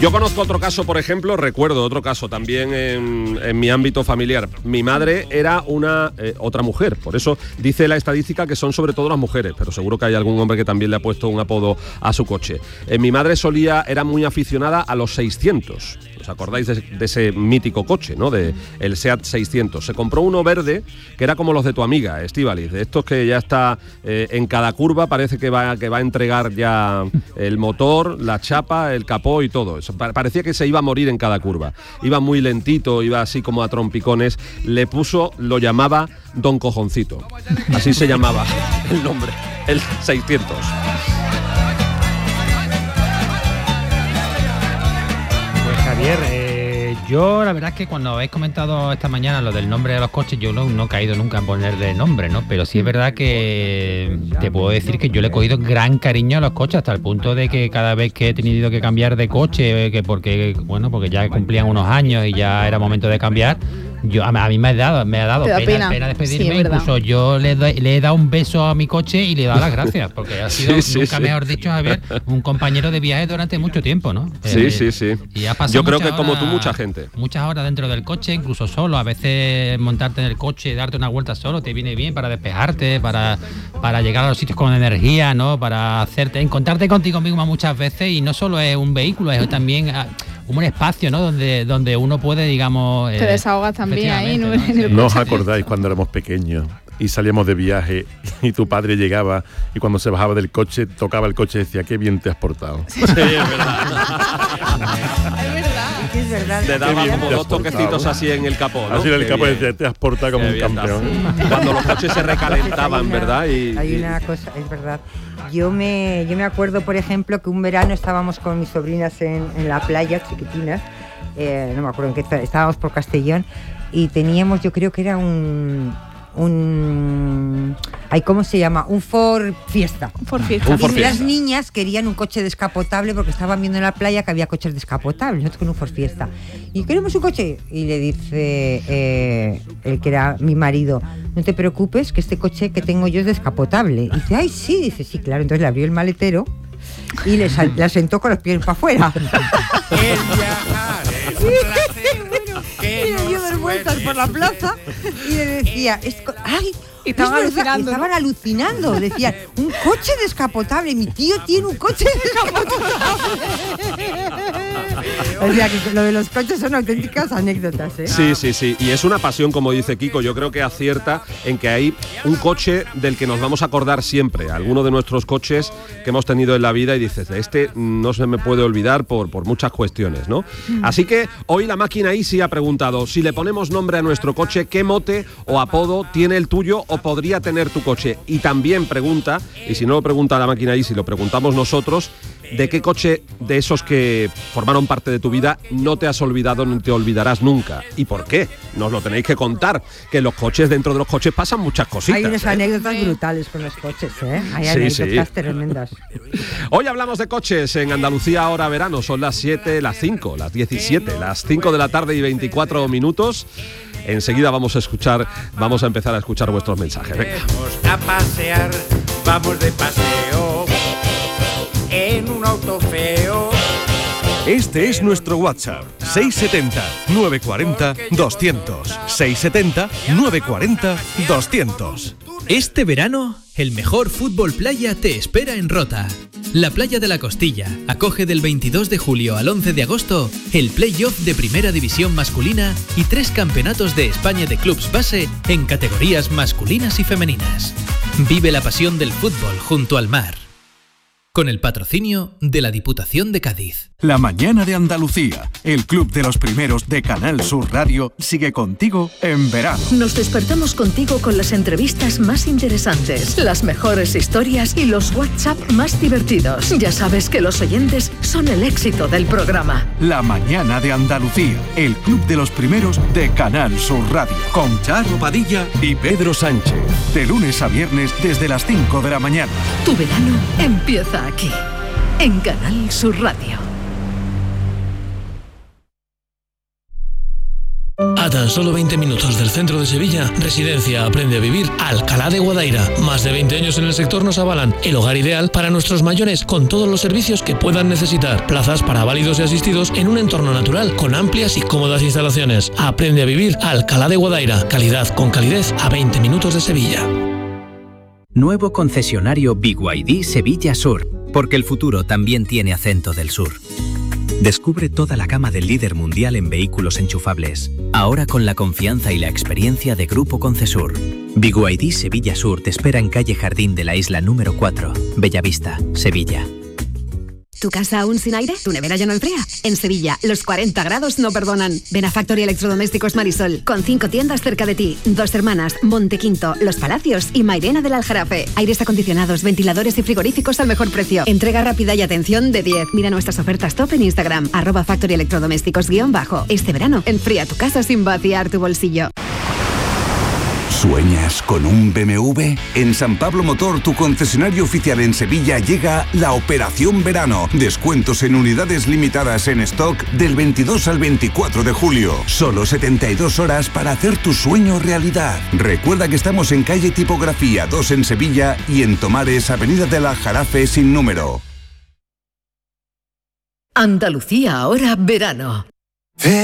Yo conozco otro caso, por ejemplo, recuerdo otro caso también en mi ámbito familiar. Mi madre era otra mujer, por eso dice la estadística que son sobre todo las mujeres, pero seguro que hay algún hombre que también le ha puesto un apodo a su coche. Mi madre era muy aficionada a los 600. ¿Os acordáis de ese mítico coche, ¿no? De el Seat 600. Se compró uno verde que era como los de tu amiga, Estíbaliz, de estos que ya está en cada curva, parece que va a entregar ya el motor, la chapa, el capó y todo. Eso, parecía que se iba a morir en cada curva. Iba muy lentito, iba así como a trompicones. Lo llamaba Don Cojoncito. Así se llamaba el nombre, el 600. Javier, yo la verdad es que cuando habéis comentado esta mañana lo del nombre de los coches, yo no he caído nunca en ponerle nombre, ¿no? Pero sí es verdad que te puedo decir que yo le he cogido gran cariño a los coches, hasta el punto de que cada vez que he tenido que cambiar de coche, porque ya cumplían unos años y ya era momento de cambiar, a mí me ha dado pena despedirme. Sí, incluso yo le he dado un beso a mi coche y le he dado las gracias, porque ha sido, mejor dicho, Javier, un compañero de viaje durante mucho tiempo, ¿no? Sí. Y ha pasado yo creo que como tú, mucha gente. Muchas horas dentro del coche, incluso solo. A veces montarte en el coche y darte una vuelta solo te viene bien para despejarte, para llegar a los sitios con energía, ¿no? Para encontrarte contigo mismo muchas veces, y no solo es un vehículo, es también un espacio, ¿no? Donde uno puede, digamos... Te desahogas también ahí, ¿no? ¿No os acordáis cuando éramos pequeños y salíamos de viaje y tu padre llegaba y cuando se bajaba del coche, tocaba el coche y decía, qué bien te has portado? Sí, es verdad. Es verdad. Le daba como dos toquecitos así en el capó, ¿no? Así en el capó decía, te has portado como un campeón. Sí. Cuando los coches se recalentaban, ¿verdad? Hay una cosa, es verdad. Yo me acuerdo, por ejemplo, que un verano estábamos con mis sobrinas en la playa, chiquitinas, no me acuerdo en qué, estábamos por Castellón, y teníamos, yo creo que era ¿cómo se llama? Un Ford Fiesta. Y las niñas querían un coche descapotable porque estaban viendo en la playa que había coches descapotables, nosotros con un Ford Fiesta. Y queremos un coche. Y le dice el que era mi marido, no te preocupes, que este coche que tengo yo es descapotable. Y dice, ay, sí. Dice, sí, claro. Entonces le abrió el maletero y la sentó con los pies para afuera. Y le dio dos vueltas por la plaza y le decía, ¡ay! Estaban alucinando. Decían, un coche descapotable. Mi tío tiene un coche descapotable. O sea, que lo de los coches son auténticas anécdotas, ¿eh? Sí. Y es una pasión, como dice Kiko. Yo creo que acierta en que hay un coche del que nos vamos a acordar siempre. Alguno de nuestros coches que hemos tenido en la vida y dices, no se me puede olvidar por muchas cuestiones, ¿no? Así que hoy la máquina Easy ha preguntado, si le ponemos nombre a nuestro coche, ¿qué mote o apodo tiene el tuyo o podría tener tu coche? Y también pregunta, y si no lo pregunta la máquina Easy, lo preguntamos nosotros, ¿de qué coche de esos que formaron parte de tu vida no te has olvidado ni te olvidarás nunca? ¿Y por qué? Nos lo tenéis que contar, que dentro de los coches pasan muchas cositas. Hay unas anécdotas brutales con los coches, ¿eh? Hay anécdotas tremendas. Hoy hablamos de coches en Andalucía Ahora Verano, son las 7, las 5, las 17, las 5 de la tarde y 24 minutos. Enseguida vamos a empezar a escuchar vuestros mensajes. Venga. Vamos a pasear, vamos de paseo en un auto feo. Este es nuestro WhatsApp, 670-940-200. 670-940-200. Este verano, el mejor fútbol playa te espera en Rota. La Playa de la Costilla acoge del 22 de julio al 11 de agosto el play-off de Primera División masculina y 3 campeonatos de España de clubs base en categorías masculinas y femeninas. Vive la pasión del fútbol junto al mar. Con el patrocinio de la Diputación de Cádiz. La mañana de Andalucía, el club de los primeros de Canal Sur Radio, sigue contigo en verano. Nos despertamos contigo con las entrevistas más interesantes, las mejores historias y los WhatsApp más divertidos. Ya sabes que los oyentes son el éxito del programa. La mañana de Andalucía, el club de los primeros de Canal Sur Radio, con Charo Padilla y Pedro Sánchez. De lunes a viernes desde las 5 de la mañana. Tu verano empieza aquí, en Canal Sur Radio. A tan solo 20 minutos del centro de Sevilla, Residencia Aprende a Vivir Alcalá de Guadaira. Más de 20 años en el sector nos avalan el hogar ideal para nuestros mayores con todos los servicios que puedan necesitar. Plazas para válidos y asistidos en un entorno natural con amplias y cómodas instalaciones. Aprende a Vivir Alcalá de Guadaira. Calidad con calidez a 20 minutos de Sevilla. Nuevo concesionario BYD Sevilla Sur, porque el futuro también tiene acento del sur. Descubre toda la gama del líder mundial en vehículos enchufables, ahora con la confianza y la experiencia de Grupo Concesur. BYD Sevilla Sur te espera en calle Jardín de la Isla número 4, Bellavista, Sevilla. ¿Tu casa aún sin aire? ¿Tu nevera ya no enfría? En Sevilla, los 40 grados no perdonan. Ven a Factory Electrodomésticos Marisol, con 5 tiendas cerca de ti. Dos Hermanas, Montequinto, Los Palacios y Mairena del Aljarafe. Aires acondicionados, ventiladores y frigoríficos al mejor precio. Entrega rápida y atención de 10. Mira nuestras ofertas top en Instagram, @Factory Electrodomésticos _ Este verano, enfría tu casa sin vaciar tu bolsillo. ¿Sueñas con un BMW? En San Pablo Motor, tu concesionario oficial en Sevilla, llega la Operación Verano. Descuentos en unidades limitadas en stock del 22 al 24 de julio. Solo 72 horas para hacer tu sueño realidad. Recuerda que estamos en calle Tipografía 2 en Sevilla y en Tomares, avenida del Aljarafe sin número. Andalucía ahora verano.